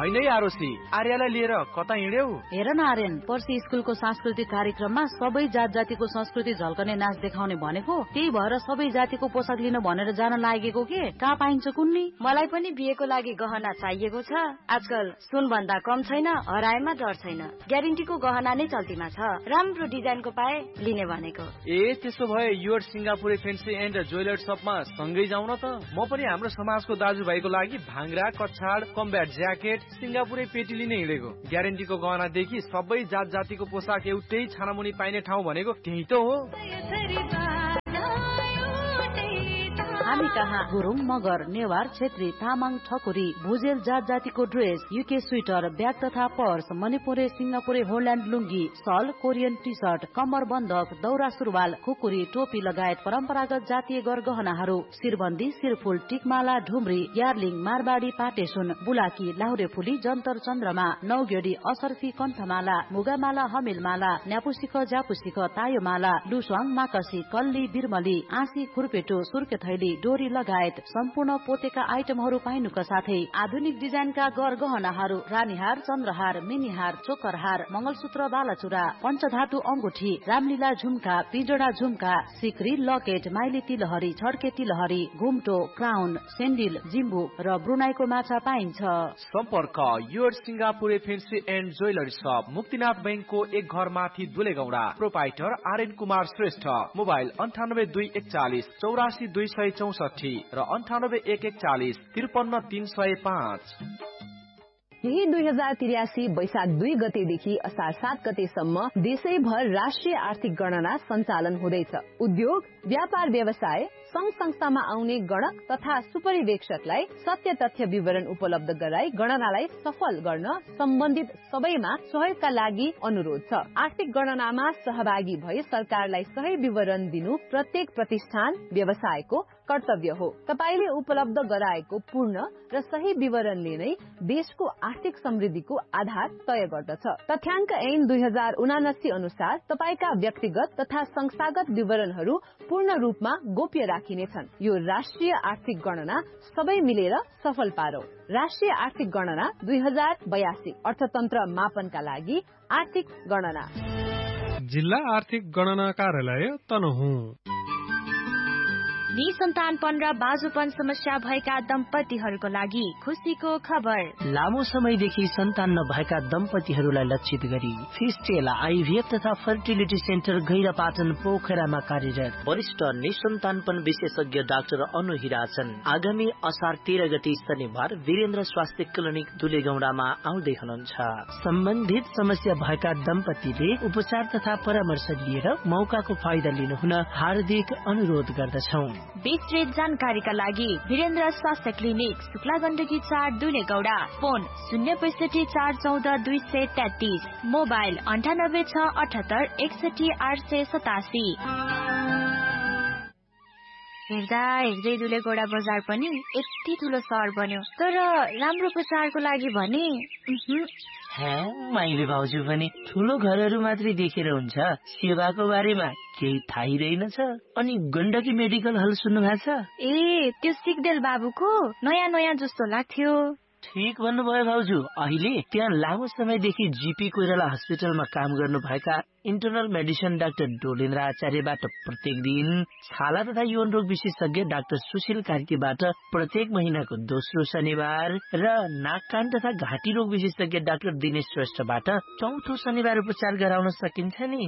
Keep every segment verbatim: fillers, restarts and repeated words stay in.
होइन आरोसी, आर्यालाई लिएर कता हिँड्यौ? हेर न आर्यन, पर्सि स्कुलको सांस्कृतिक कार्यक्रममा सबै जात जातिको संस्कृति झल्कने नाच देखाउने भनेको, त्यही भएर सबै जातिको पोसाक लिन भनेर जान लागेको के? कहाँ पाइन्छ कुन्नी? मलाई पनि बिहेको लागि गहना चाहिएको छ। आजकल सुन भन्दा कम छैन, हराएमा डर छैन। ग्यारेन्टीको गहना नै चल्तीमा छ। राम्रो डिजाइनको पाए लिने भनेको। ए त्यसो भए योर सिङ्गापुरे फेन्सी एन्ड ज्वेलर शपमा सँगै जाउँ न त। म पनि हाम्रो समाजको दाजुभाइको लागि भाङ्रा, कछाड, कम्ब्याट ज्याकेट, सिङ्गापुरे पेटी लिने हिँडेको। ग्यारेन्टीको गहनादेखि सबै जात जातिको पोसाक एउटै छानामुनि पाइने ठाउँ भनेको त्यही त हो। हामी कहाँ गुरुङ, मगर, नेवार, छेत्री, तामाङ, ठकुरी, भुजेल जात जातिको ड्रेस, युके स्वेटर, ब्याग तथा पर्स, मणिपुरे, सिङ्गापुरे, होल्यान्ड लुङ्गी, सल, कोरियन टी सर्ट, कम्मर बन्धक, दौरा सुरुवाल, खुकुरी, टोपी लगायत परम्परागत जातीय गरगहनाहरू, शिरबन्दी, शिरफुल, टिकमाला, ढुम्री, यार्लिङ, मारबाडी, पाटेसुन, बुलाकी, लाहुरे फुली, जन्तर चन्द्रमा, नौगेडी, असर्फी, कण्ठमाला, मुगामाला, हमिलमाला, न्यापुसिख, ज्यापुसिख, तायोमाला, लुस्वाङ, माकसी, कल्ली, बिरमली, आँसी, खुर्पेटो, सुर्के थैली, डोरी लगायत सम्पूर्ण पोतेका आइटमहरू पाइनुका साथै आधुनिक डिजाइनका गरगहनाहरू, रानीहार, चन्द्रहार, मिनीहार, चोकरहार, मंगलसूत्र, बालाचुरा, पञ्चधातु अंगुठी, रामलीला झुम्का, पिजोडा झुम्का, सिक्री, लकेट, माइली तिलहरी, छड्के तिलहरी, घुम्टो, क्राउन, सेन्डिल, जिम्बु र ब्रुनाईको माछा पाइन्छ। सम्पर्क योर सिङ्गापुरे फेन्सी एन्ड ज्वेलरी शप, मुक्तिनाथ बैंकको एक घर माथि दुलेगौडा। प्रोपाइटर आर्यन कुमार श्रेष्ठ। मोबाइल अन्ठानब्बे दुई एकचालिस चौरासी दुई सय चौसठी र अन्ठानब्बे एक एकचालिस त्रिपन्न तीन सय पाँच। यही दुई हजार त्रियासी वैशाख दुई गतेदेखि असार सात गतेसम्म देशैभर राष्ट्रिय आर्थिक गणना सञ्चालन हुँदैछ। उद्योग, व्यापार, व्यवसाय, संघ संस्थामा आउने गणक तथा सुपरिवेक्षकलाई सत्य तथ्य विवरण उपलब्ध गराई गणनालाई सफल गर्न सम्बन्धित सबैमा सहयोगका लागि अनुरोध छ। आर्थिक गणनामा सहभागी भई सरकारलाई सही विवरण दिनु प्रत्येक प्रतिष्ठान, व्यवसायको कर्तव्य हो। तपाईले उपलब्ध गराएको पूर्ण र सही विवरणले नै देशको आर्थिक समृद्धिको आधार तय गर्दछ। तथ्याङ्क ऐन दुई हजार उनासी अनुसार तपाईका व्यक्तिगत तथा संस्थागत विवरणहरू पूर्ण रूपमा गोप्य राखिनेछन्। यो राष्ट्रिय आर्थिक गणना सबै मिलेर सफल पारौ। राष्ट्रिय आर्थिक गणना दुई हजार बयासी अर्थतन्त्र मापनका लागि आर्थिक गणना। जिल्ला आर्थिक गणना कार्यालय तनहुँ। निसन्तानपन र बाजुपन समस्या भएका दम्पतिहरूको लागि खुसीको खबर। लामो समयदेखि सन्तान नभएका दम्पतिहरूलाई लक्षित गरी फिस्टेल आइभीएफ तथा फर्टिलिटी सेन्टर गैरापाटन पोखरामा कार्यरत वरिष्ठ निसन्तानपन विशेषज्ञ डाक्टर अनु हिराछन् आगामी असार तेह्र गते शनिबार वीरेन्द्र स्वास्थ्य क्लिनिक दुलेगौडामा आउँदै हुनुहुन्छ। सम्बन्धित समस्या भएका दम्पतिले उपचार तथा परामर्श लिएर मौकाको फाइदा लिनुहुन हार्दिक अनुरोध गर्दछौं। विस्तृत जानकारीका लागि वीरेन्द्र स्वास्थ्य क्लिनिक, शुक्ला गण्डकी चार, दुलेगौडा। फोन शून्य पैसठी चार चौध दुई सय तेत्तीस। मोबाइल अन्ठानब्बे छ अठहत्तर एकसठी आठ सय सतासी। हेर्दा हेर्दै दुलेगौडा बजार पनि यति ठुलो सहर बन्यो, तर राम्रो प्रचारको लागि भने माइली भाउजू पनि ठुलो घरहरू मात्रै देखेर हुन्छ, सेवाको बारेमा केही थाहै रहेनछ। अनि गण्डकी मेडिकल हल सुन्नु भएको छ? ए त्यो सिक्देल बाबुको नयाँ नयाँ जस्तो लाग्थ्यो। ठीक भन्नुभयो भाउजू। अहिले त्यहाँ लामो समयदेखि जीपी कोइराला हस्पिटलमा काम गर्नु भएका इन्टरनल मेडिसिन डाक्टर डोलेन्द्र आचार्यबाट प्रत्येक दिन, छाला तथा यौन रोग विशेषज्ञ डाक्टर सुशील कार्कीबाट प्रत्येक महिनाको दोस्रो शनिबार र नाक कान तथा घाँटी रोग विशेषज्ञ डाक्टर दिनेश श्रेष्ठबाट चौथो शनिबार उपचार गराउन सकिन्छ नि।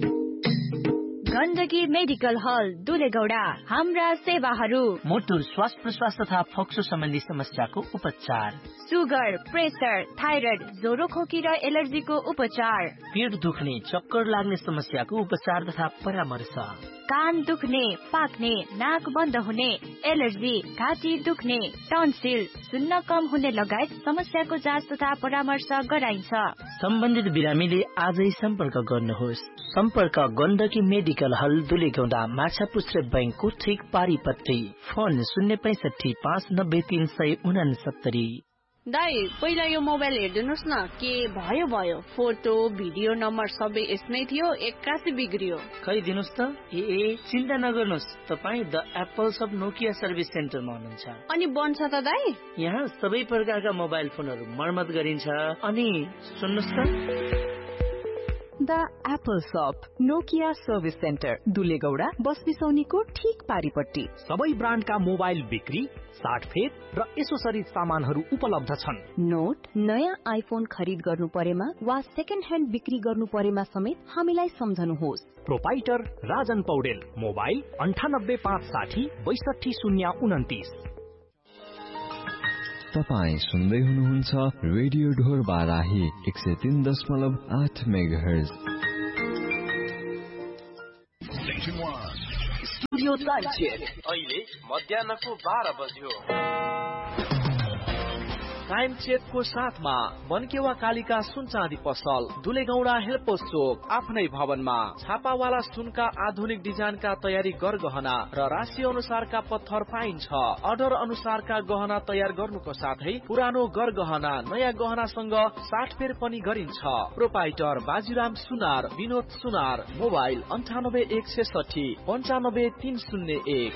गण्डकी मेडिकल हल दुलेगौडा। हाम्रा सेवाहरू: मोटो, श्वास प्रश्वास तथा फोक्सो सम्बन्धी समस्याको उपचार, सुगर, प्रेसर, थाइरोइड, ज्वरो, खोकी र एलर्जीको उपचार, पेट दुख्ने, चक्कर लाग्ने समस्याको उपचार तथा परामर्श, कान दुख्ने, पाक्ने, नाक बन्द हुने, एलर्जी, घाँटी दुख्ने, टन्सिल, सुन्न कम हुने लगायत समस्याको जाँच तथा परामर्श गराइन्छ। सम्बन्धित बिरामीले आजै सम्पर्क गर्नुहोस्। सम्पर्क गण्डकी मेडिकल हल दुलेगौडा, माछापुच्छ्रे बैंकको ठिक पारिपट्टि। फोन शून्य पैसठी पाँच नब्बे तीन सय उनासत्तरी। दाइ पहिला यो मोबाइल हेरिदिनुहोस् न के भयो भयो फोटो भिडियो नम्बर सबै यसमै थियो एक्कासी बिग्रियो खै दिनुहोस् त ए चिन्ता नगर्नुहोस् तपाईँ the Apple shop Nokia service सेन्टरमा हुनुहुन्छ। अनि बन्छ त दाइ? यहाँ सबै प्रकारका मोबाइल फोनहरू मर्मत गरिन्छ। अनि सुन्नुहोस् त the Apple shop Nokia service centre दुलेगौडा बस बिसौनीको ठिक पारिपट्टि। सबै ब्रान्डका मोबाइल बिक्री साटफेर र एसोसरिज सामानहरू उपलब्ध छन्। नोट नयाँ आइफोन खरिद गर्नु परेमा वा सेकेन्ड ह्यान्ड बिक्री गर्नु परेमा समेत हामीलाई सम्झनुहोस्। प्रोपाइटर राजन पौडेल मोबाइल अन्ठानब्बे पाँच साठी बैसठी शून्य उन्तिस। तपाईँ सुन्दै हुनुहुन्छ रेडियो ढोर बाराही एक सय तीन दशमलव आठ मेगाहर्ज। स्टुडियो टाइम चेक अहिले मध्याहको बाह्र बज्यो। टाइम चेकको साथमा बनकेवा कालिका सुन चाँदी पसल दुलेगौडा हेल्पोस चोक आफ्नै भवनमा छापावाला सुनका आधुनिक डिजाइनका तयारी गरगहना र राशि अनुसारका पत्थर पाइन्छ। अर्डर अनुसारका गहना तयार गर्नुको साथै पुरानो गरगहना नयाँ गहनासँग साटफेर पनि गरिन्छ। प्रोपाइटर बाजीराम सुनार विनोद सुनार मोबाइल अन्ठानब्बे एक छेसठी पन्चानब्बे तीन शून्य एक।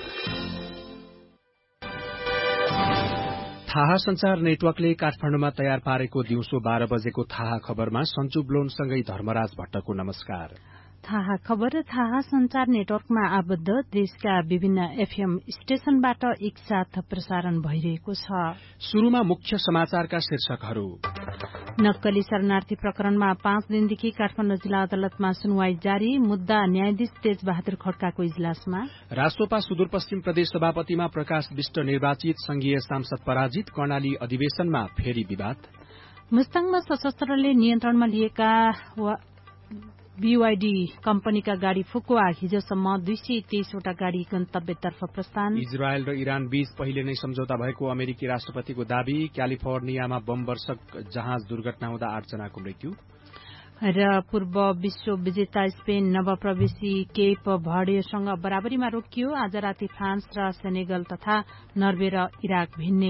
थाहा संचार नेटवर्कले काठमाडौँमा तयार पारेको दिउँसो बाह्र बजेको थाहा खबरमा सञ्चु ब्लोनसँगै धर्मराज भट्टको नमस्कार। थाहा खबर र थाहा संचार नेटवर्कमा आबद्ध देशका विभिन्न एफएम स्टेशनबाट एकसाथ प्रसारण भइरहेको छ। शुरूमा मुख्य समाचारका शीर्षकहरू। नक्कली शरणार्थी प्रकरणमा पाँच दिनदेखि काठमाडौँ जिल्ला अदालतमा सुनवाई जारी। मुद्दा न्यायाधीश तेज बहादुर खड्काको इजलासमा। राष्ट्रपा सुदूरपश्चिम प्रदेश सभापतिमा प्रकाश विष्ट निर्वाचित, संघीय सांसद पराजित। कर्णाली अधिवेशनमा फेरि विवाद। मुस्ताङमा सशस्त्रले नियन्त्रणमा लिएका बीवाईडी कम्पनीका गाड़ी फुकुवा हिजोसम्म दुई सय तेइसवटा गाड़ी गन्तव्यतर्फ प्रस्थान। इजरायल र इरान बीच पहिले नै सम्झौता भएको अमेरिकी राष्ट्रपतिको दावी। क्यालिफोर्नियामा बम वर्षक जहाज दुर्घटना हुँदा आठजनाको मृत्यु। र पूर्व विश्व विजेता स्पेन नवप्रवेशी केप भर्डेसँग बराबरीमा रोकियो। आज राति फ्रान्स र सेनेगल तथा नर्वे र इराक भिन्ने।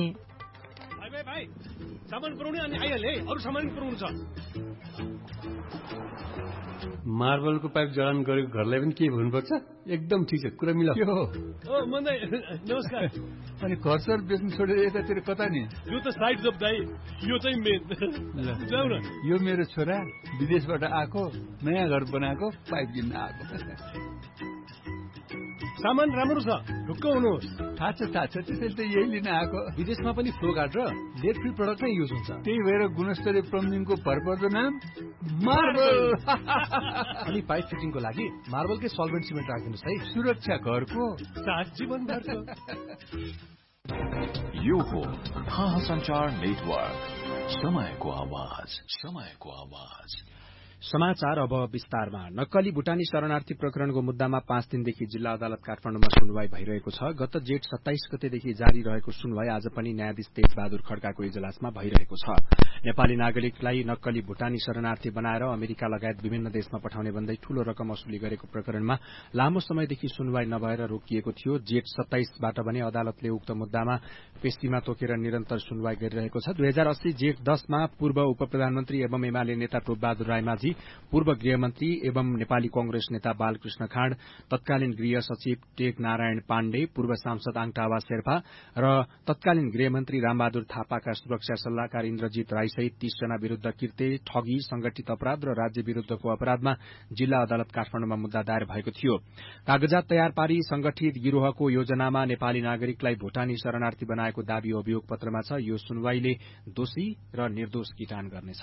मार्बलको पाइप जडान गरेको घरलाई पनि के भन्नुपर्छ? एकदम ठिक छ, कुरा मिला। नमस्कार। अनि घर सर बेच्नु छोडेर यतातिर कता नि? यो त साइड जब दाइ, यो चाहिँ मेन। जाऊ न। यो मेरो छोरा विदेशबाट आएको, नयाँ घर बनाएको, पाइप किन्न आएको। सामान राम्रो छ, ढुक्क हुनुहोस्। थाहा छ थाहा छ, त्यसैले त यही लिन आएको। विदेशमा पनि फ्लो गार्ड र लेड फ्री प्रडक्ट नै युज हुन्छ। त्यही भएर गुणस्तरीय प्लम्बिङको भरपर्दो नाम मार्बल। अनि पाइप फिटिङको लागि मार्बलकै सल्भेन्ट सिमेन्ट राखिदिनुहोस् है। सुरक्षा घरको साथ जीवनभरको। यो हो थाहा संचार नेटवर्क, समयको आवाज, समयको आवाज। समाचार अब विस्तारमा। नक्कली भुटानी शरणार्थी प्रकरणको मुद्दामा पाँच दिनदेखि जिल्ला अदालत काठमाडौँमा सुनवाई भइरहेको छ। गत जेठ सत्ताइस गतेदेखि जारी रहेको सुनवाई आज पनि न्यायाधीश तेज बहादुर खड्काको इजलासमा भइरहेको छ। नेपाली नागरिकलाई नक्कली भुटानी शरणार्थी बनाएर अमेरिका लगायत विभिन्न देशमा पठाउने भन्दै ठूलो रकम वसूली गरेको प्रकरणमा लामो समयदेखि सुनवाई नभएर रोकिएको थियो। जेठ सत्ताइसबाट भने अदालतले उक्त मुद्दामा पेशीमा तोकेर निरन्तर सुनवाई गरिरहेको छ। दुई हजार अस्सी जेठ दसमा पूर्व उप प्रधानमन्त्री एवं एमाले नेता टोपबहादुर रायमाझी, पूर्व गृहमन्त्री एवं नेपाली कंग्रेस नेता बालकृष्ण खाँड, तत्कालीन गृह सचिव टेक नारायण पाण्डे, पूर्व सांसद आङटावा शेर्पा र तत्कालीन गृहमन्त्री रामबहादुर थापाका सुरक्षा सल्लाहकार इन्द्रजित राई सहित तीस जना विरूद्ध किर्ते, ठगी, संगठित अपराध र राज्य विरूद्धको अपराधमा जिल्ला अदालत काठमाडौँमा मुद्दा दायर भएको थियो। कागजात तयार पारी संगठित गिरोहको योजनामा नेपाली नागरिकलाई भुटानी शरणार्थी बनाएको दावी अभियोग पत्रमा छ। यो सुनवाईले दोषी र निर्दोष किटान गर्नेछ।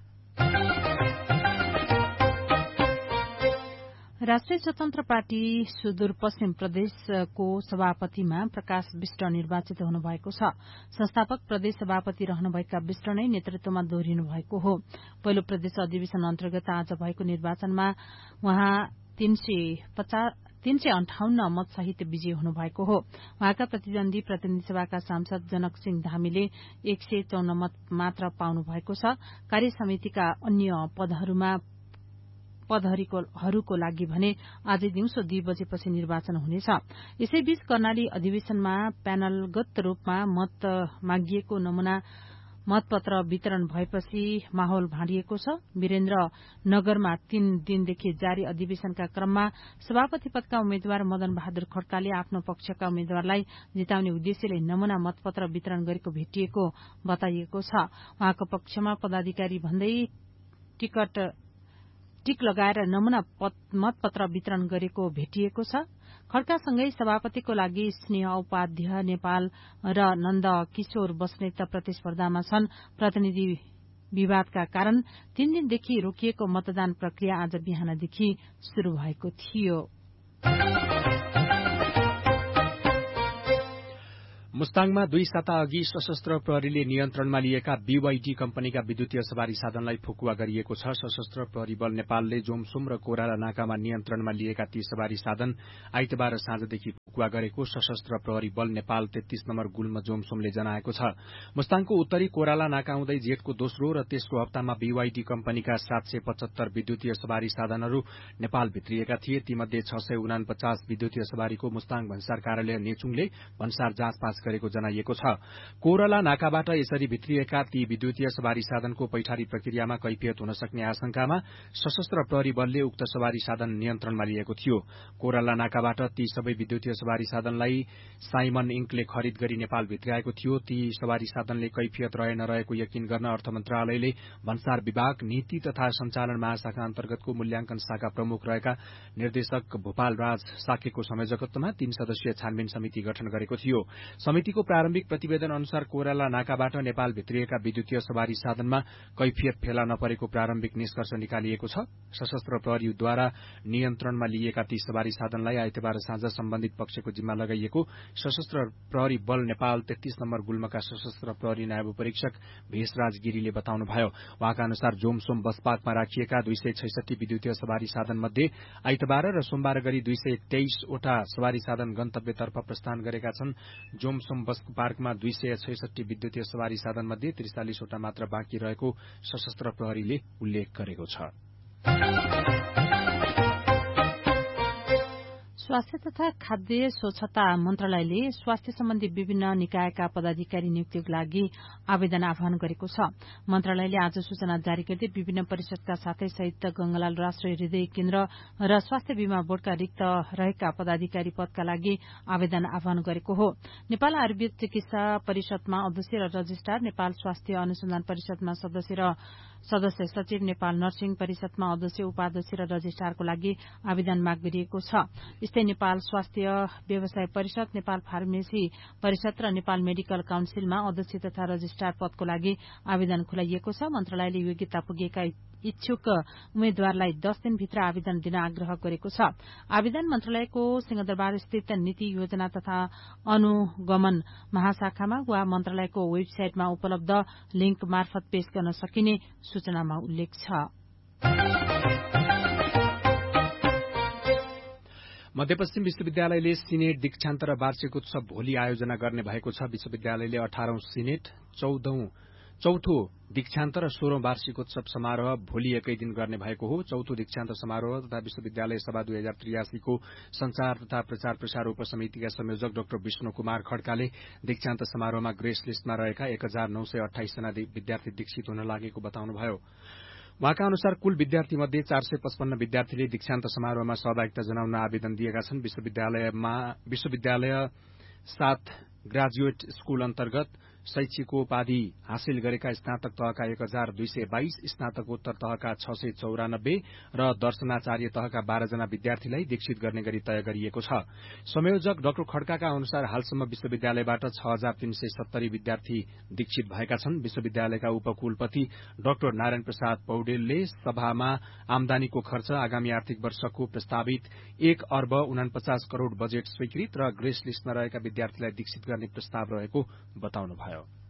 राष्ट्रिय स्वतन्त्र पार्टी सुदूरपश्चिम प्रदेशको सभापतिमा प्रकाश विष्ट निर्वाचित हुनुभएको छ। संस्थापक प्रदेश सभापति रहनुभएका विष्ट नै नेतृत्वमा दोहोरिनु भएको हो। पहिलो प्रदेश अधिवेशन अन्तर्गत आज भएको निर्वाचनमा उहाँ तीन सय पचास तीन सय अन्ठाउन्न मत सहित विजयी हुनुभएको हो। उहाँका प्रतिद्वन्दी प्रतिनिधि सभाका सांसद जनक सिंह धामीले एक सय चौन्न मत मात्र पाउनु भएको छ। कार्य समितिका अन्य पदहरूमा पदहरूको लागि भने आज दिउँसो दुई बजेपछि निर्वाचन हुनेछ। यसैबीच कर्णाली अधिवेशनमा प्यानलगत रूपमा मत मागिएको नमूना मतपत्र वितरण भएपछि माहौल भाँडिएको छ। वीरेन्द्र नगरमा तीन दिनदेखि जारी अधिवेशनका क्रममा सभापति पदका उम्मेद्वार मदन बहादुर खड्काले आफ्नो पक्षका उम्मेद्वारलाई जिताउने उद्देश्यले नमूना मतपत्र वितरण गरेको भेटिएको बताइएको छ। उहाँको पक्षमा पदाधिकारी भन्दै टिकट टिक लगाएर नमूना मतपत्र वितरण गरेको भेटिएको छ। खड्कासँगै सभापतिको लागि स्नेह उपाध्याय नेपाल र नन्द किशोर बस्नेत प्रतिस्पर्धामा छन्। प्रतिनिधि विवादका कारण तीन दिनदेखि रोकिएको मतदान प्रक्रिया आज बिहानदेखि शुरू भएको थियो। मुस्ताङमा दुई साता अघि सशस्त्र प्रहरीले नियन्त्रणमा लिएका बीवाईडी कम्पनीका विद्युतीय सवारी साधनलाई फुकुवा गरिएको छ। सशस्त्र प्रहरी बल नेपालले जोमसोम र कोराला नाकामा नियन्त्रणमा लिएका ती सवारी साधन आइतबार साँझदेखि फुकुवा गरेको सशस्त्र प्रहरी बल नेपाल तेत्तीस नम्बर गुल्म जोमसोमले जनाएको छ। मुस्ताङको उत्तरी कोराला नाका हुँदै जेठको दोस्रो र तेस्रो हप्तामा बीवाईडी कम्पनीका सात सय पचहत्तर विद्युतीय सवारी साधनहरू नेपाल भित्रिएका थिए। तीमध्ये छ सय उनापचास विद्युतीय सवारीको मुस्ताङ भन्सार कार्यालय नेचुङले भन्सार जाँचपाँच गरेको जनाइएको छ। कोरला नाकाबाट यसरी भित्रिएका ती विद्युतीय सवारी साधनको पैठारी प्रक्रियामा कैफियत हुन सक्ने आशंकामा सशस्त्र प्रहरी बलले उक्त सवारी साधन नियन्त्रणमा लिएको थियो। कोरला नाकाबाट ती सबै विद्युतीय सवारी साधनलाई साइमन इन्कले खरिद गरी नेपाल भित्रिआएको थियो। ती सवारी साधनले कैफियत रहे नरहेको यकिन गर्न अर्थ मन्त्रालयले भन्सार विभाग नीति तथा सञ्चालन महाशाखा अन्तर्गतको मूल्याङ्कन शाखा प्रमुख रहेका निर्देशक भोपाल राज साकेको संयोजकत्वमा तीन सदस्यीय छानबिन समिति गठन गरेको थियो। समितिको प्रारम्भिक प्रतिवेदन अनुसार कोराला नाकाबाट नेपाल भित्रिएका विद्युतीय सवारी साधनमा कैफियत फेला नपरेको प्रारम्भिक निष्कर्ष निकालिएको छ। सशस्त्र प्रहरीद्वारा नियन्त्रणमा लिएका ती सवारी साधनलाई आइतबार साँझ सम्बन्धित पक्षको जिम्मा लगाइएको सशस्त्र प्रहरी बल नेपाल तेत्तीस नम्बर गुल्मका सशस्त्र प्रहरी नायब परीक्षक भेषराज गिरीले बताउनुभयो। उहाँका अनुसार जोमसोम बस पार्कमा राखिएका दुई सय छैसठी विद्युतीय सवारी साधन मध्ये आइतबार र सोमबार गरी दुई सय तेइसवटा सवारी साधन गन्तव्यतर्फ प्रस्थान गरेका छन्। जोमसोम बस पार्कमा दुई सय छैसठी विद्युतीय सवारी साधन मध्ये त्रिचालिसवटा मात्र बाँकी रहेको सशस्त्र प्रहरीले उल्लेख गरेको छ। स्वास्थ्य तथा खाद्य स्वच्छता मन्त्रालयले स्वास्थ्य सम्बन्धी विभिन्न निकायका पदाधिकारी नियुक्तिको लागि आवेदन आह्वान गरेको छ। मन्त्रालयले आज सूचना जारी गर्दै विभिन्न परिषदका साथै संयुक्त गंगालाल राष्ट्रिय हृदय केन्द्र र स्वास्थ्य बीमा बोर्डका रिक्त रहेका पदाधिकारी पदका लागि आवेदन आह्वान गरेको हो। नेपाल आयुर्वेद चिकित्सा परिषदमा अध्यक्ष र रजिस्ट्रार, नेपाल स्वास्थ्य अनुसन्धान परिषदमा सदस्य र सदस्य सचिव, नेपाल नर्सिङ परिषदमा अध्यक्ष, उपाध्यक्ष र रजिस्ट्रारको लागि आवेदन माग गरिएको छ। यस्तै नेपाल स्वास्थ्य व्यवसाय परिषद, नेपाल फार्मेसी परिषद र नेपाल मेडिकल काउन्सिलमा अध्यक्ष तथा रजिस्ट्रार पदको लागि आवेदन खुलाइएको छ। मन्त्रालयले योग्यता पुगेका इच्छुक उम्मेद्वारलाई दस दिनभित्र आवेदन दिन आग्रह गरेको छ। आवेदन मन्त्रालयको सिंहदरबार स्थित नीति योजना तथा अनुगमन महाशाखामा वा मन्त्रालयको वेबसाइटमा उपलब्ध लिंक मार्फत पेश गर्न सकिने सूचनामा उल्लेख छ। मध्यपश्चिम विश्वविद्यालयले सिनेट दीक्षान्त र वार्षिक उत्सव भोलि आयोजना गर्ने भएको छ। विश्वविद्यालयले अठारौं सिनेट, चौधौं चौथो दीक्षान्त र सोह्रौं वार्षिक उत्सव समारोह भोलि एकै दिन गर्ने भएको हो। चौथो दीक्षान्त समारोह तथा विश्वविद्यालय सभा दुई हजार त्रियासीको संचार तथा प्रचार प्रसार उपसमितिका संयोजक डाक्टर विष्णु कुमार खड्काले दीक्षान्त समारोहमा ग्रेस लिस्टमा रहेका एक हजार नौ सय अठाइस जना विद्यार्थी दीक्षित हुन लागेको बताउनुभयो। उहाँका अनुसार कुल विद्यार्थी मध्ये चार सय पचपन्न विद्यार्थीले दीक्षान्त समारोहमा सहभागिता जनाउन आवेदन दिएका छन्। विश्वविद्यालयमा विश्वविद्यालय सात ग्रेजुएट स्कूल अन्तर्गत शैक्षिकोपाधि हासिल गरेका स्नातक तहका एक हजार दुई सय बाइस, स्नातकोत्तर तहका छ सय चौरानब्बे र दर्शनाचार्य तहका बाह्र जना विद्यार्थीलाई दीक्षित गर्ने गरी तय गरिएको छ। संयोजक डाक्टर खड्काका अनुसार हालसम्म विश्वविद्यालयबाट छ हजार तीन सय सत्तरी विद्यार्थी दीक्षित भएका छन्। विश्वविद्यालयका उपकुलपति डाक्टर नारायण प्रसाद पौडेलले सभामा आमदानीको खर्च, आगामी आर्थिक वर्षको प्रस्तावित एक अर्ब उनापचास करोड़ बजेट स्वीकृत र ग्रेस लिस्टमा रहेका विद्यार्थीलाई दीक्षित गर्ने प्रस्ताव रहेको बताउनुभयो।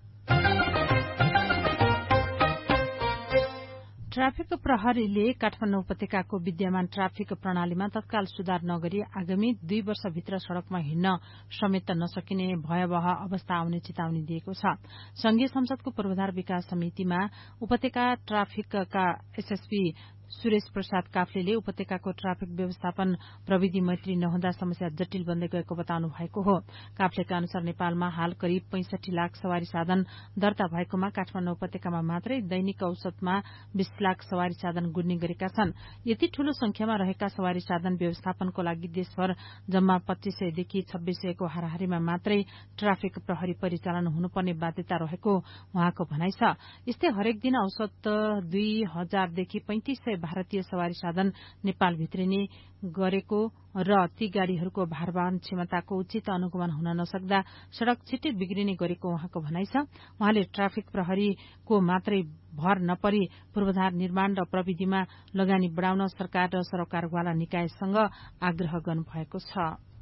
ट्राफिक प्रहरीले काठमाडौँ उपत्यकाको विद्यमान ट्राफिक प्रणालीमा तत्काल सुधार नगरी आगामी दुई वर्षभित्र सड़कमा हिँड्न समेत नसकिने भयावह अवस्था आउने चेतावनी दिएको छ। संघीय संसदको पूर्वाधार विकास समितिमा उपत्यका ट्राफिकका एसएसपी सुरेश प्रसाद काफ्लेले उपत्यकाको ट्राफिक व्यवस्थापन प्रविधि मैत्री नहुँदा समस्या जटिल बन्दै गएको बताउनु भएको हो। काफ्लेका अनुसार नेपालमा हाल करिब पैंसठी लाख सवारी साधन दर्ता भएकोमा काठमाडौँ उपत्यकामा मात्रै दैनिक औसतमा बीस लाख सवारी साधन गुड्ने गरेका छन्। यति ठूलो संख्यामा रहेका सवारी साधन व्यवस्थापनको लागि देशभर जम्मा पच्चीस सयदेखि छब्बीस सयको हाराहारीमा मात्रै ट्राफिक प्रहरी परिचालन हुनुपर्ने बाध्यता रहेको उहाँको भनाइ छ। यस्तै हरेक दिन औसत दुई हजारदेखि पैंतिस सय भारतीय सवारी साधन नेपाल भित्रिने गरेको र ती गाड़ीहरूको भारवहन क्षमताको उचित अनुगमन हुन नसक्दा सड़क छिट्टै बिग्रिने गरेको उहाँको भनाइ छ। उहाँले ट्राफिक प्रहरीको मात्रै भर नपरी पूर्वाधार निर्माण र प्रविधिमा लगानी बढ़ाउन सरकार र सरोकारवाला निकायसँग आग्रह गर्नुभएको छ।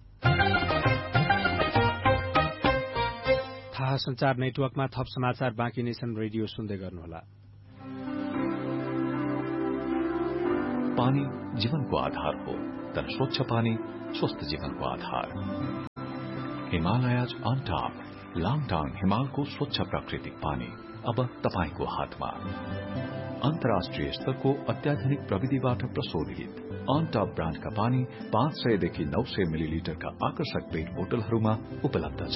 थाहा संचार नेटवर्कमा थप समाचार बाँकी नेसन रेडियो सुन्दै गर्नुहोला। पानी जीवनको आधार हो, तर स्वच्छ पानी स्वस्थ जीवनको आधार। हिमालयज अन टॉप लाङटाङ हिमालको स्वच्छ प्राकृतिक पानी अब तपाईको हातमा। अन्तर्राष्ट्रिय स्तरको अत्याधुनिक प्रविधिबाट प्रशोधित अन टॉप ब्रान्डका पानी पाँच सयदेखि नौ सय मिलिलिटरका आकर्षक पेट बोतलहरूमा उपलब्ध छ।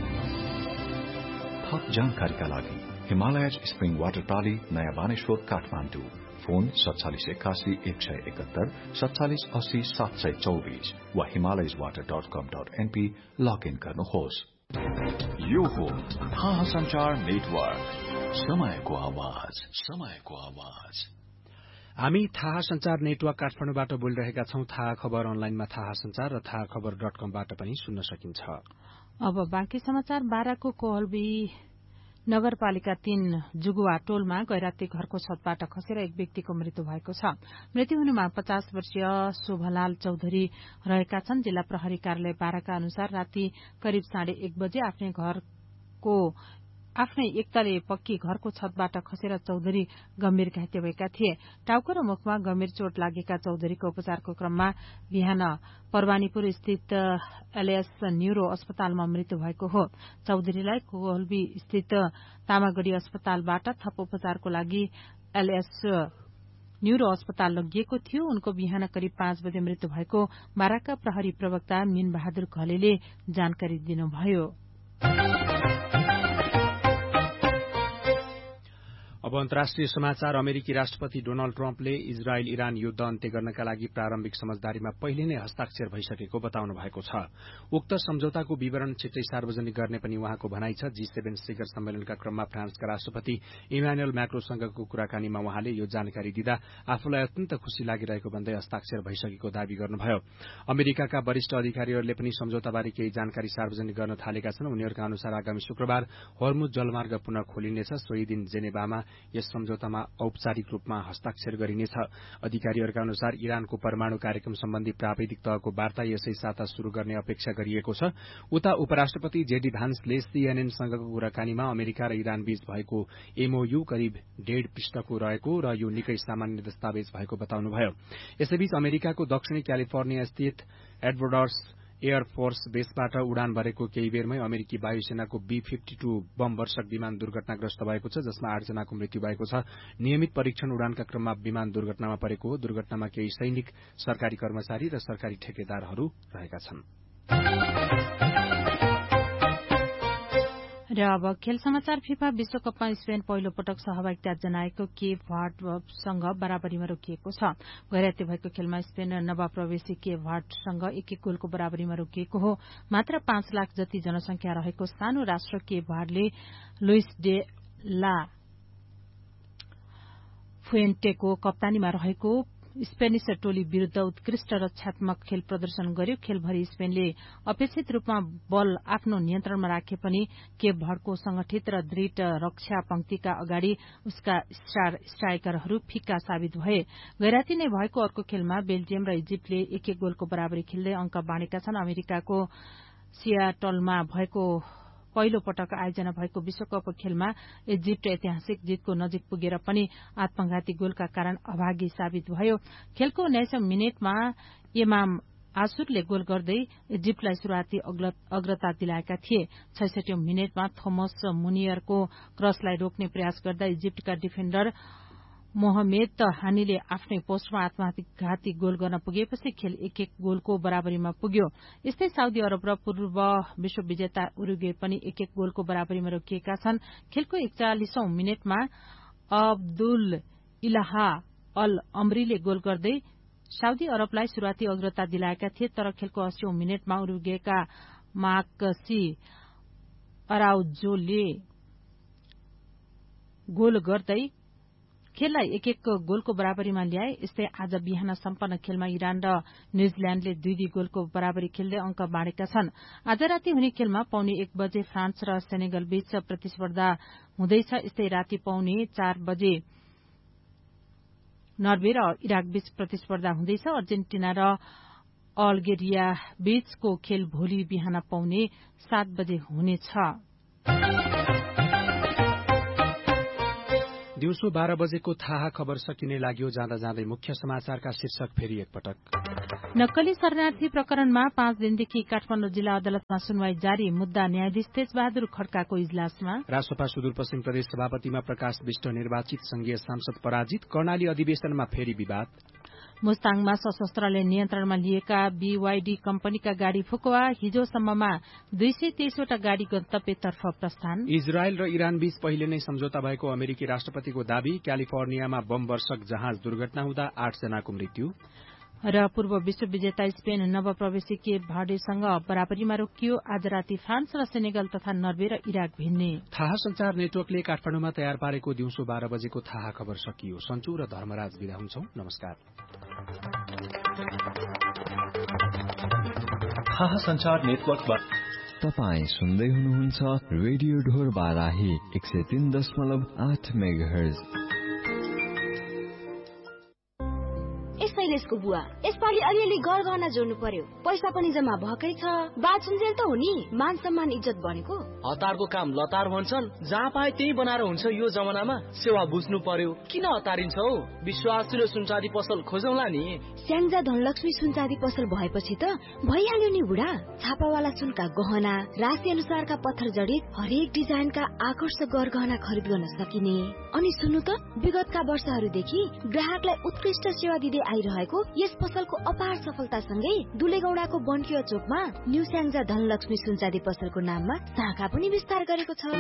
थप जानकारीका लागि हिमालयज स्प्रिङ वाटर प्राली नयाँ बानेश्वर काठमाडौँ फोन सत्तालिस एकासी एक सय एकहत्तर सत्तालिस अस्सी सात सय चौबीस वा हिमालयज वाटर डट कम डट एनपी लगइन गर्नुहोस्। यो हो थाहा संचार नेटवर्क, समयको आवाज, समयको आवाज। हामी थाहा संचार नेटवर्क काठमाडौँबाट बोलिरहेका छौं। थाहा खबर अनलाइनमा थाहा संचार र थाहा खबर डट कमबाट पनि सुन्न सकिन्छ। अब बाँकी समाचार। बाराको कोहलबी नगरपालिका तीन जुगुवा टोलमा गैराती घरको छतबाट खसेर एक व्यक्तिको मृत्यु भएको छ। मृत्यु हुनुमा पचास वर्षीय शोभलाल चौधरी रहेका छन्। जिल्ला प्रहरी कार्यालय बाराका अनुसार राति करिब साढे एक बजे आफ्नै घरको आफ्नै एकतले पक्की घरको छतबाट खसेर चौधरी गम्भीर घाइते भएका थिए। टाउको र मुखमा गम्भीर चोट लागेका चौधरीको उपचारको क्रममा बिहान परवानीपुर स्थित एलएस न्यूरो अस्पतालमा मृत्यु भएको हो। चौधरीलाई कोहलबी स्थित तामागढ़ी अस्पतालबाट थप उपचारको लागि एलएस न्यूरो अस्पताल लगिएको थियो। उनको बिहान करिब पाँच बजे मृत्यु भएको बाराका प्रहरी प्रवक्ता मीन बहादुर घलेले जानकारी दिनुभयो। अब अन्तर्राष्ट्रिय समाचार। अमेरिकी राष्ट्रपति डोनाल्ड ट्रम्पले इजरायल इरान युद्ध अन्त्य गर्नका लागि प्रारम्भिक समझदारीमा पहिले नै हस्ताक्षर भइसकेको बताउनु भएको छ। उक्त सम्झौताको विवरण छिट्टै सार्वजनिक गर्ने पनि उहाँको भनाइ छ। जी सेभेन शिखर सम्मेलनका क्रममा फ्रान्सका राष्ट्रपति इमानुएल म्याक्रोसँगको कुराकानीमा उहाँले यो जानकारी दिँदा आफूलाई अत्यन्त खुशी लागिरहेको भन्दै हस्ताक्षर भइसकेको दावी गर्नुभयो। अमेरिकाका वरिष्ठ अधिकारीहरूले पनि सम्झौताबारे केही जानकारी सार्वजनिक गर्न थालेका छन्। उनीहरूका अनुसार आगामी शुक्रबार हर्मुज जलमार्ग पुनः खोलिनेछ। सोही दिन जेनेभामा यस सम्झौतामा औपचारिक रूपमा हस्ताक्षर गरिनेछ। अधिकारीहरूका अनुसार इरानको परमाणु कार्यक्रम सम्बन्धी प्राविधिक तहको वार्ता यसै साता शुरू गर्ने अपेक्षा गरिएको छ। उता उपराष्ट्रपति जेडी भान्सले सीएनएनसँगको कुराकानीमा अमेरिका र इरान बीच भएको एमओयू करिब डेढ पृष्ठको रहेको र यो निकै सामान्य दस्तावेज भएको बताउनुभयो। यसैबीच अमेरिकाको दक्षिणी क्यालिफोर्निया स्थित एडवर्ड्स एयरफोर्स बेसबाट उडान भरेको केही बेरमै अमेरिकी वायुसेनाको बी फिफ्टी टू बम वर्षक विमान दुर्घटनाग्रस्त भएको छ, जसमा आठजनाको मृत्यु भएको छ। नियमित परीक्षण उडानका क्रममा विमान दुर्घटनामा परेको हो। दुर्घटनामा केही सैनिक, सरकारी कर्मचारी र सरकारी ठेकेदारहरू रहेका छन्। र अब खेल समाचार। फिफा विश्वकपमा स्पेन पहिलो पटक सहभागिता जनाएको केप भर्डसँग बराबरीमा रोकिएको छ। गैराती भएको खेलमा स्पेन नवप्रवेशी केप भर्डसँग एक एक गोलको बराबरीमा रोकिएको हो। मात्र पाँच लाख जति जनसंख्या रहेको सानो राष्ट्र केप भर्डले लुइस डे ला फुएन्टेको कप्तानीमा रहेको स्पेनिश टोली विरूद्ध उत्कृष्ट रक्षात्मक खेल प्रदर्शन गर्यो। खेलभरि स्पेनले अपेक्षित रूपमा बल आफ्नो नियन्त्रणमा राखे पनि केप भर्डको संगठित र दृढ रक्षा पंक्तिका अगाडि उसका स्टार स्ट्राइकरहरू फिक्का साबित भए। गैराती नै भएको अर्को खेलमा बेल्जियम र इजिप्टले एक एक गोलको बराबरी खेल्दै अंक बाँडेका छन्। अमेरिकाको सियाटलमा भएको पहिलो पटक आयोजना भएको विश्वकप खेलमा इजिप्ट ऐतिहासिक जितको नजिक पुगेर पनि आत्मघाती गोलका कारण अभागी साबित भयो। खेलको उन्नाइसौं मिनटमा इमाम आसुरले गोल गर्दै इजिप्टलाई शुरूआती अग्रता दिलाएका थिए। छैसठौं मिनटमा थोमस मुनियरको क्रसलाई रोक्ने प्रयास गर्दा इजिप्टका डिफेन्डर मोहम्मेद हानीले आफ्नै पोस्टमा आत्मघाती गोल गर्न पुगेपछि खेल एक एक गोलको बराबरीमा पुग्यो। यस्तै साउदी अरब र पूर्व विश्व विजेता उरुग्वे पनि एक एक गोलको बराबरीमा रोकिएका छन्। खेलको एकचालिसौं मिनटमा अब्दुल इलाहा अल अमरीले गोल गर्दै साउदी अरबलाई शुरूआती अग्रता दिलाएका थिए, तर खेलको अस्सीौं मिनटमा उरुग्वेका मार्कसी अराउजोले गोल गर्दै खेललाई एक एक गोलको बराबरीमा ल्याए। यस्तै आज बिहान सम्पन्न खेलमा इरान र न्यूजील्याण्डले दुई दुई गोलको बराबरी खेल्दै अंक बाँडेका छन्। आज राति हुने खेलमा पौने एक बजे फ्रान्स र सेनेगल बीच प्रतिस्पर्धा हुँदैछ। यस्तै राति पौने चार बजे नर्वे र इराक बीच प्रतिस्पर्धा हुँदैछ। अर्जेन्टिना र अल्गेरिया बीचको खेल भोलि बिहान पौने सात बजे हुनेछ। दिउँसो बाह्र बजेको थाहा खबर सकिने लाग्यो। जाँदा जाँदै मुख्य समाचारका शीर्षक फेरि एकपटक। नक्कली शरणार्थी प्रकरणमा पाँच दिनदेखि काठमाडौँ जिल्ला अदालतमा सुनवाई जारी। मुद्दा न्यायाधीश तेजबहादुर खड्काको इजलासमा। राष्ट्रपा सुदूरपश्चिम प्रदेश सभापतिमा प्रकाश विष्ट निर्वाचित संघीय सांसद पराजित। कर्णाली अधिवेशनमा फेरि विवाद। मुस्ताङमा सशस्त्रले नियन्त्रणमा लिएका बीवाईडी कम्पनीका गाड़ी फुकुवा। हिजोसम्ममा दुई सय तेइसवटा गाड़ी गन्तव्यतर्फ प्रस्थान। इजरायल र इरान बीच पहिले नै सम्झौता भएको अमेरिकी राष्ट्रपतिको दावी। क्यालिफोर्नियामा बम वर्षक जहाज दुर्घटना हुँदा आठ जनाको मृत्यु। र पूर्व विश्व विजेता स्पेन नवप्रवेशी केप भर्डेसँग बराबरीमा रोकियो। आज राति फ्रान्स र सेनेगल तथा नर्वे र इराक भिन्ने। थाहा संचार नेटवर्कले काठमाडौँमा तयार पारेको दिउँसो बाह्र बजेको थाहा खबर सकियो। सन्चु र धर्मराज विदा हुन्छौं। नमस्कार। थाहा संचार नेटवर्कबाट तपाई सुन्दै हुनुहुन्छ रेडियो ढोर बाराही एक सय तीन दशमलव आठ मेगाहर्ज। यसको बुवा यसपालि अलिअलि गरगहना जोड्नु पर्यो। पैसा पनि जम्मा भएकै छ। बाचुन्जेल त हो नि। मान सम्मान इज्जत बनेको। हतारको काम लतार भन्छन्। जहाँ पाए त्यही बनाएर हुन्छ। यो जमानामा सेवा बुझ्नु पर्यो। किन हतारिन्छौ? विश्वासिलो सुनचाँदी पसल खोजौला नि। स्याङ्जा धनलक्ष्मी सुनचाँदी पसल भएपछि त भइहाल्यो नि बुढा। छापावाला सुनका गहना, राशि अनुसारका पत्थर जडित हरेक डिजाइनका आकर्षक गरगहना खरिद गर्न सकिने। अनि सुन्नु त, विगतका वर्षहरूदेखि ग्राहकलाई उत्कृष्ट सेवा दिँदै आइरहेको यस पसलको अपार सफलतासँगै दुलेगौडाको बन्किया चोकमा न्यू स्याङ्जा धनलक्ष्मी सुनचाँदी पसलको नाममा शाखा पनि विस्तार गरेको छ।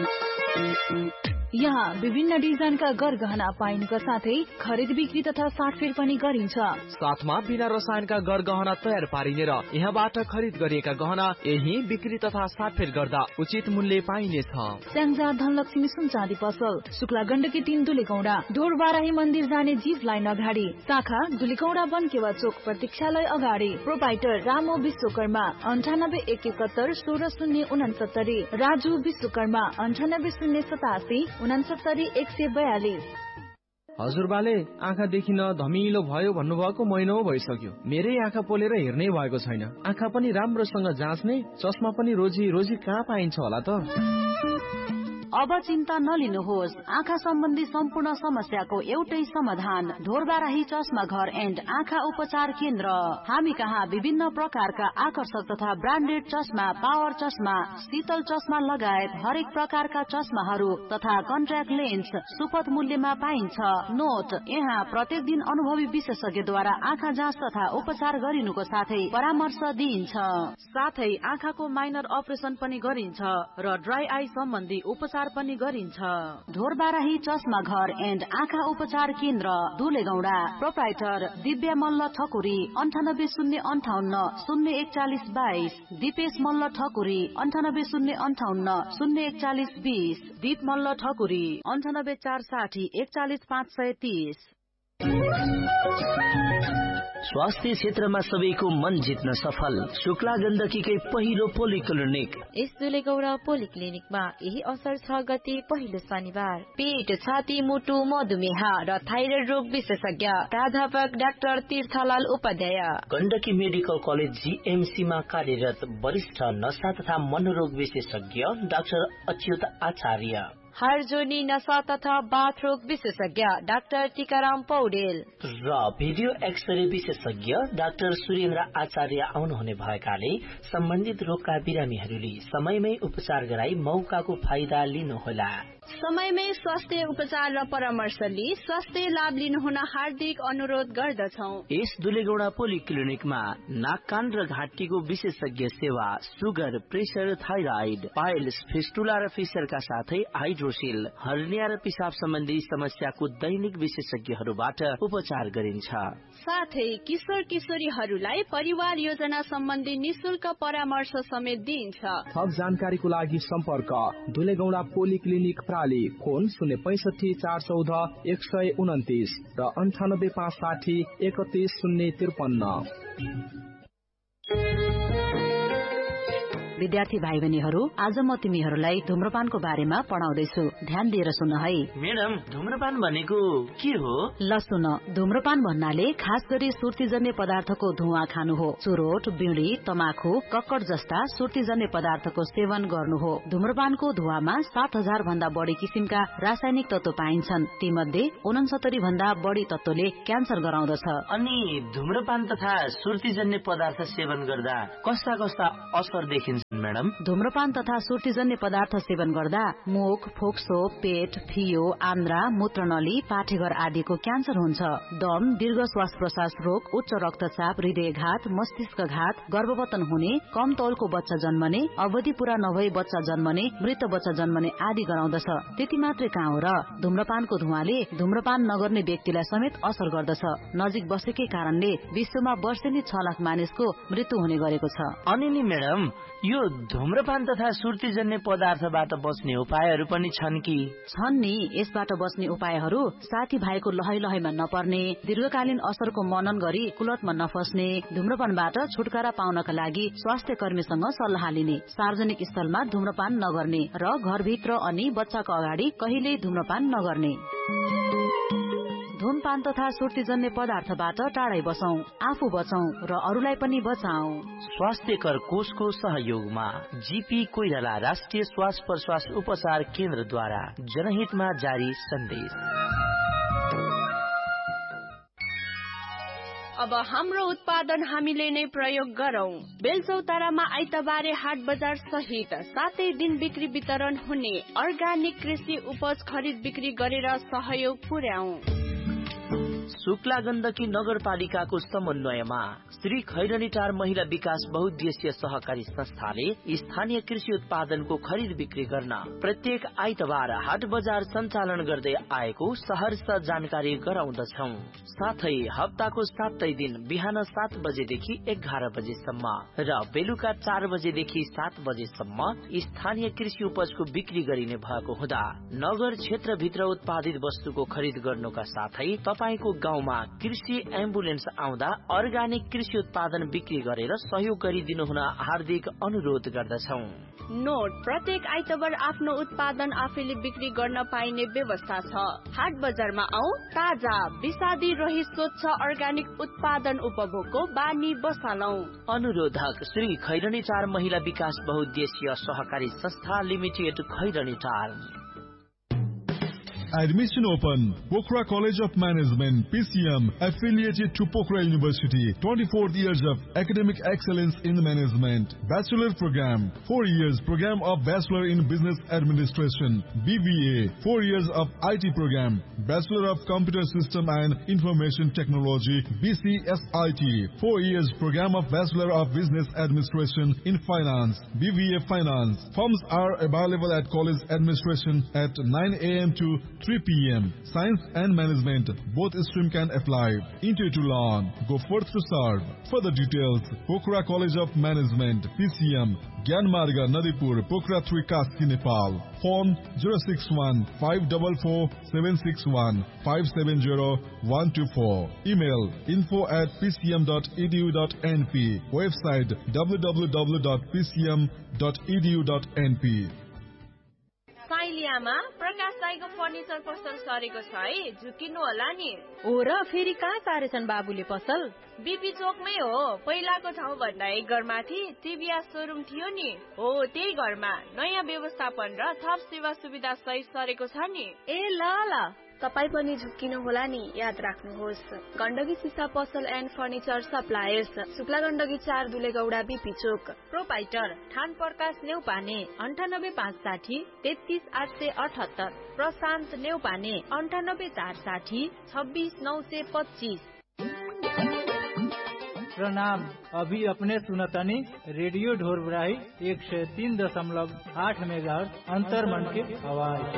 यहाँ विभिन्न डिजाइनका गरगहना पाइनुका साथै खरिद बिक्री तथा साटफेर पनि गरिन्छ। साथमा बिना रसायनका गरगहना तयार पारिने र यहाँबाट खरिद गरिएका गहना यही बिक्री तथा साटफेर गर्दा उचित मूल्य पाइनेछ। स्याङ्जा धनलक्ष्मी सुनचाँदी पसल शुक्ला गण्डकी तीन दुलेगौडा। ढोर बाराही मन्दिर जाने जीव लाइन अगाडि। शाखा दुलेगौडा बन्केवा चोक प्रतीक्षालय अगाडि। प्रोपाइटर रामो विश्वकर्मा अन्ठानब्बे एक एकहत्तर सोह्र शून्य उनासत्तरी। राजु विश्वकर्मा अन्ठानब्बे शून्य सतासी उनासत्तरी एक सय बयालिस। हजुरबाले आँखा देखिन धमिलो भयो भन्नुभएको महिनौ भइसक्यो। मेरै आँखा पोलेर हेर्नै भएको छैन। आँखा पनि राम्रोसँग जाँच्ने, चस्मा पनि रोजी रोजी कहाँ पाइन्छ होला त? अब चिन्ता नलिनुहोस्। आँखा सम्बन्धी सम्पूर्ण समस्याको एउटै समाधान ढोरबाराही चस्मा घर एन्ड आँखा उपचार केन्द्र। हामी कहाँ विभिन्न प्रकारका आकर्षक तथा ब्रान्डेड चस्मा, पावर चस्मा, शीतल चस्मा लगायत हरेक प्रकारका चस्माहरू तथा कन्ट्याक्ट लेन्स सुपथ मूल्यमा पाइन्छ। नोट, यहाँ प्रत्येक दिन अनुभवी विशेषज्ञद्वारा आँखा जाँच तथा उपचार गरिनुको साथै परामर्श दिइन्छ। साथै आँखाको माइनर अपरेसन पनि गरिन्छ र ड्राई आई सम्बन्धी उपचार पनि गरिन्छ। ढोरबाराही चस्मा घर एन्ड आँखा उपचार केन्द्र दुलेगौडा। प्रोप्राइटर दिव्या मल्ल ठकुरी अन्ठानब्बे शून्य अन्ठाउन्न शून्य एकचालिस बाइस। दिपेश मल्ल ठकुरी अन्ठानब्बे शून्य अन्ठाउन्न शून्य एकचालिस बिस। दीप मल्ल ठकुरी अन्ठानब्बे चार साठी एकचालिस पाँच सय तीस। स्वास्थ्य क्षेत्रमा सबैको मन जित्न सफल शुक्ला गण्डकीकै पहिलो पोलिक्लिनिक। यस दुलेगौडा पोलिक्लिनिकमा यही असर छ गते पहिलो शनिबार पेट, छाती, मुटु, मधुमेह र थाइरोइड रोग विशेषज्ञ प्राध्यापक doctor तीर्थलाल Upadhyay. Gandaki medical college GMC मा कार्यरत वरिष्ठ नशा तथा मनोरोग विशेषज्ञ डाक्टर अच्युत आचार्य। हरजोनी नशा तथा बाथरोग विशेषज्ञ डाक्टर टीकाराम पौडेल र भिडियो एक्सरे विशेषज्ञ डाक्टर सुरेन्द्र आचार्य आउनुहुने भएकाले सम्बन्धित रोगका बिरामीहरूले समयमै उपचार गराई मौकाको फाइदा लिनुहोला। समयमै स्वास्थ्य उपचार र परामर्श लिई स्वास्थ्य लाभ लिनुहुन हार्दिक अनुरोध गर्दछौ। यस दुलेगौडा पोलिक्लिनिकमा नाक कान र घाँटीको विशेषज्ञ सेवा, sugar, pressure, thyroid, piles, fistula र फिसरका साथै हाइड्रोसिल, हर्निया र पिसाब सम्बन्धी समस्याको दैनिक विशेषज्ञहरूबाट उपचार गरिन्छ। साथै किशोर किशोरीहरूलाई परिवार योजना सम्बन्धी निशुल्क परामर्श समेत दिइन्छ। थप जानकारीको लागि सम्पर्क दुलेगौडा पोलिक्लिनिक प्राली, फोन शून्य पैसठी चार चौध एक सय उन्तिस र अन्ठानब्बे पाँच साठी एकतिस शून्य त्रिपन्न। विद्यार्थी भाइ बहिनीहरू, आज म तिमीहरूलाई धूम्रपानको बारेमा पढाउँदैछु। ध्यान दिएर सुन है। मैडम, धूम्रपान भनेको के हो? ल सुन, धूम्रपान भन्नाले खास गरी सुर्तीजन्य पदार्थको धुवा खानु हो। चुरोट, बीडी, तमाखु, कक्कड जस्ता सुर्तीजन्य पदार्थको सेवन गर्नु हो। धूम्रपानको धुवामा सात हजार भन्दा बढी किसिमका रासायनिक तत्व पाइन्छन्। ती मध्ये उनसत्तरी भन्दा बढी तत्वले क्यान्सर गराउँदछ। अनि धूम्रपान तथा सुर्तीजन्य पदार्थ सेवन गर्दा कस्ता कस्ता असर देखिन्छ मैडम? धूम्रपान तथा सुर्तीजन्य पदार्थ सेवन गर्दा मुख, फोक्सो, पेट, फियो, आन्द्रा, मूत्रनली, पाठेघर आदिको क्यान्सर हुन्छ। दम, दीर्घ श्वास प्रश्वास रोग, उच्च रक्तचाप, हृदयघात, मस्तिष्कघात, गर्भवतन हुने, कम तौलको बच्चा जन्मने, अवधि पूरा नभई बच्चा जन्मने, मृत बच्चा जन्मने आदि गराउँदछ। त्यति मात्रै कहाँ हो र, धूम्रपानको धुवाले धूम्रपान नगर्ने व्यक्तिलाई समेत असर गर्दछ। नजिक बसेकै कारणले विश्वमा वर्षेनी छ लाख मानिसको मृत्यु हुने गरेको छ। अनि नि मैडम, यो धूम्रपान तथा सुर्तीजन्य पदार्थबाट बच्ने उपायहरू पनि छन् कि? छन् नि। यसबाट बच्ने उपायहरू साथी भाइको लहै लहैमा नपर्ने, दीर्घकालीन असरको मनन गरी कुलतमा नफस्ने, धूम्रपानबाट छुटकारा पाउनका लागि स्वास्थ्य कर्मीसँग सल्लाह लिने, सार्वजनिक स्थलमा धूम्रपान नगर्ने र घरभित्र अनि बच्चाको अगाडि कहिल्यै धूम्रपान नगर्ने। धूमपान तथा सुर्तीजन्य पदार्थबाट टाढै बसौं, आफू बचौं र अरूलाई पनि बचाऊ। स्वास्थ्यकर कोषको सहयोगमा जीपी कोइराला राष्ट्रिय श्वास प्रश्वास उपचार केन्द्रद्वारा जनहितमा जारी सन्देश। अब हाम्रो उत्पादन हामीले नै प्रयोग गरौं। बेलचौतारामा आइतबारे हाट बजार सहित सातै दिन बिक्री वितरण हुने अर्गानिक कृषि उपज खरिद बिक्री गरेर सहयोग पुर्याऊ। शुक्ला गण्डकी नगरपालिकाको समन्वयमा श्री खैरनीटार महिला विकास बहुद्देश्य सहकारी संस्थाले स्थानीय कृषि उत्पादनको खरिद बिक्री गर्न प्रत्येक आइतबार हाट बजार सञ्चालन गर्दै आएको सहर्ष जानकारी गराउँदछौ। साथै हप्ताको सातै दिन बिहान सात बजेदेखि एघार बजेसम्म र बेलुका चार बजेदेखि सात बजेसम्म स्थानीय कृषि उपजको बिक्री गरिने भएको हुँदा नगर क्षेत्रभित्र उत्पादित वस्तुको खरिद गर्नुका साथै तपाईको गाउँमा कृषि एम्बुलेन्स आउँदा अर्गानिक कृषि उत्पादन बिक्री गरेर सहयोग गरिदिनु हुन हार्दिक अनुरोध गर्दछौ। नोट, प्रत्येक आइतबार आफ्नो उत्पादन आफैले बिक्री गर्न पाइने व्यवस्था छ। हाट बजारमा आऊ, ताजा विषादी रहित स्वच्छ अर्गानिक उत्पादन उपभोगको बानी बसालौ। अनुरोधक श्री खैरनीटार महिला विकास बहुद्देश्य सहकारी संस्था limited, खैरनीटार। Admission open. Pokhara College of Management, P C M, affiliated to Pokhara University. twenty-fourth years of academic excellence in management. Bachelor program, four years program of Bachelor in Business Administration, B B A, four years of I T program, Bachelor of Computer System and Information Technology, B C S I T, four years program of Bachelor of Business Administration in Finance, B B A Finance. Forms are available at college administration at nine A M to three P M Science and Management, both stream can apply. Intake to learn, go forth to serve. Further details, Pokhara College of Management, P C M, Gyanmarga, Nadipur, Pokhara three, Kaski, Nepal. Phone zero six one five four four seven six one five seven zero one two four. Email info at p c m dot e d u dot n p. Website w w w dot p c m dot e d u dot n p. साइलियामा Prakash दाइको furniture पसल सरेको छ है, झुकिनु होला नि। हो र, फेरि कहाँ सारेछन् बाबुले पसल? बीपी चोकमै हो। पहिलाको ठाउँ भन्दा एक घर माथि टिभीएस सोरुम थियो नि, हो त्यही घरमा नयाँ व्यवस्थापन र थप सेवा सुविधा सहित सरेको छ नि। ए ल ल, तपाई पनि झुक्किनु होला नि, याद राख्नुहोस्। गण्डकी सिसा पसल and furniture suppliers, Shukla Gandaki चार दुलेगौडा बिपी चोक। प्रोपाइटर ठान प्रकाश नेउपाने अन्ठानब्बे पाँच साठी तेत्तीस आठ सय अठहत्तर। प्रशान्त नेउपाने अन्ठानब्बे चार साठी छब्बीस नौ सय पच्चीस। प्रणाम, अभी अपने सुनतनी रेडियो ढोरबराही एक सौ तीन दशमलव आठ मेगाहर्ट्ज अंतर्मन की आवाज।